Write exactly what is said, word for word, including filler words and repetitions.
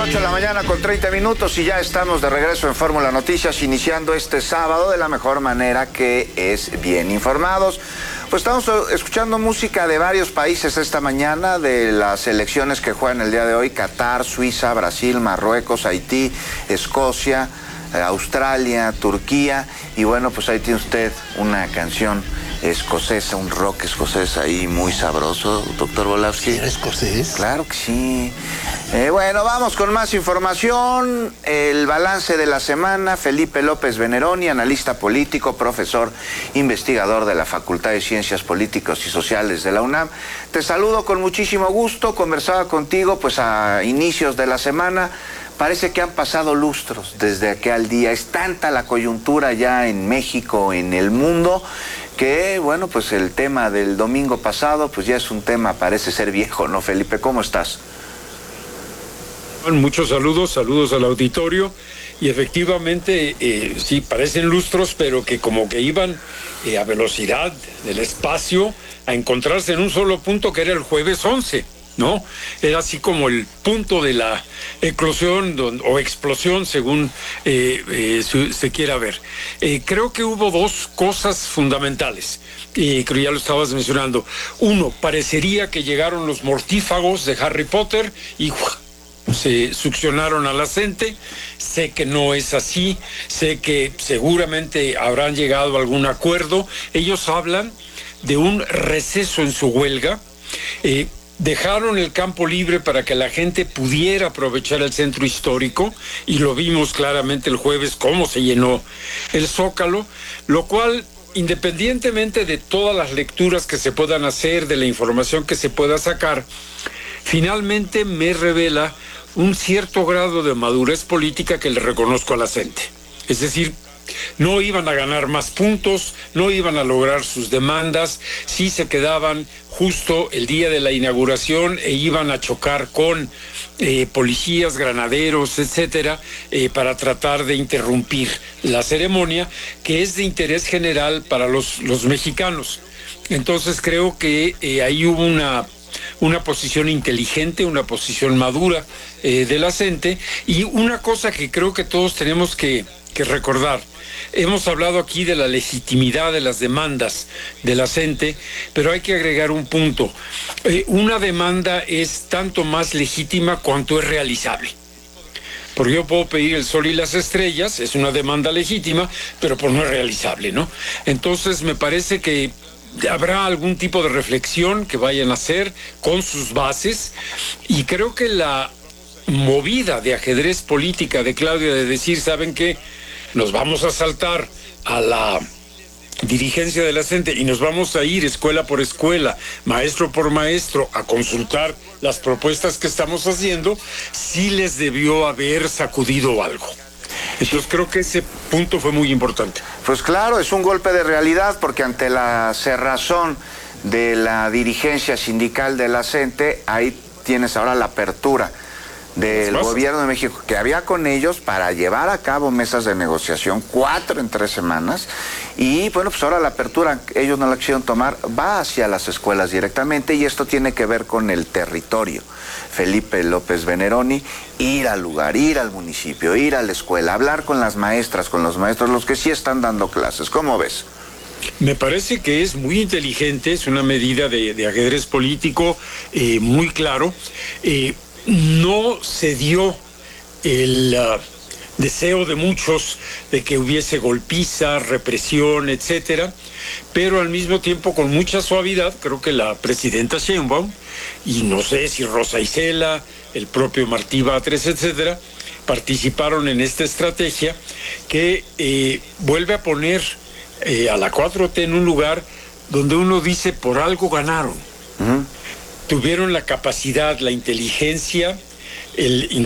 ocho de la mañana con treinta minutos y ya estamos de regreso en Fórmula Noticias, iniciando este sábado de la mejor manera, que es bien informados. Pues estamos escuchando música de varios países esta mañana, de las elecciones que juegan el día de hoy: Qatar, Suiza, Brasil, Marruecos, Haití, Escocia, Australia, Turquía. Y bueno, pues ahí tiene usted una canción escocesa, un rock escocés ahí muy sabroso, doctor Volavsky. ¿Era escocés? Claro que sí. Eh, bueno, vamos con más información. El balance de la semana. Felipe López Veneroni, analista político, profesor investigador de la Facultad de Ciencias Políticas y Sociales de la UNAM. Te saludo con muchísimo gusto. Conversaba contigo pues a inicios de la semana. Parece que han pasado lustros desde aquel día. Es tanta la coyuntura ya en México, en el mundo, que bueno, pues el tema del domingo pasado pues ya es un tema, parece ser viejo, ¿no, Felipe? ¿Cómo estás? Muchos saludos, saludos al auditorio. Y efectivamente, eh, sí, parecen lustros, pero que como que iban eh, a velocidad del espacio a encontrarse en un solo punto, que era el jueves once. ¿No? Era así como el punto de la eclosión o explosión, según eh, eh, se, se quiera ver. Eh, creo que hubo dos cosas fundamentales, eh, creo ya lo estabas mencionando. Uno, parecería que llegaron los mortífagos de Harry Potter y ¡uah!, se succionaron a la gente. Sé que no es así, sé que seguramente habrán llegado a algún acuerdo. Ellos hablan de un receso en su huelga. eh, Dejaron el campo libre para que la gente pudiera aprovechar el centro histórico, y lo vimos claramente el jueves cómo se llenó el Zócalo, lo cual, independientemente de todas las lecturas que se puedan hacer, de la información que se pueda sacar, finalmente me revela un cierto grado de madurez política que le reconozco a la gente. Es decir, no iban a ganar más puntos, no iban a lograr sus demandas, sí se quedaban justo el día de la inauguración e iban a chocar con eh, policías, granaderos, etcétera, eh, para tratar de interrumpir la ceremonia, que es de interés general para los, los mexicanos. Entonces creo que eh, ahí hubo una... una posición inteligente, una posición madura eh, de la gente. Y una cosa que creo que todos tenemos que, que recordar: hemos hablado aquí de la legitimidad de las demandas de la gente, pero hay que agregar un punto. Eh, una demanda es tanto más legítima cuanto es realizable. Porque yo puedo pedir el sol y las estrellas, es una demanda legítima, pero pues no es realizable, ¿no? Entonces me parece que habrá algún tipo de reflexión que vayan a hacer con sus bases, y creo que la movida de ajedrez política de Claudia de decir, ¿saben qué? Nos vamos a saltar a la dirigencia de la gente y nos vamos a ir escuela por escuela, maestro por maestro, a consultar las propuestas que estamos haciendo, sí les debió haber sacudido algo. Entonces creo que ese punto fue muy importante. Pues claro, es un golpe de realidad, porque ante la cerrazón de la dirigencia sindical de la CENTE, ahí tienes ahora la apertura del gobierno de México, que había con ellos para llevar a cabo mesas de negociación, cuatro en tres semanas, y bueno, pues ahora la apertura, ellos no la quisieron tomar, va hacia las escuelas directamente, y esto tiene que ver con el territorio. Felipe López Veneroni, ir al lugar, ir al municipio, ir a la escuela, hablar con las maestras, con los maestros, los que sí están dando clases. ¿Cómo ves? Me parece que es muy inteligente, es una medida de, de ajedrez político eh, muy claro. Eh, no se dio el uh, deseo de muchos de que hubiese golpiza, represión, etcétera, pero al mismo tiempo con mucha suavidad. Creo que la presidenta Sheinbaum, y no sé si Rosa Isela, el propio Martí Batres, etcétera, participaron en esta estrategia que eh, vuelve a poner eh, a la cuatro T en un lugar donde uno dice, por algo ganaron. Uh-huh. Tuvieron la capacidad, la inteligencia, el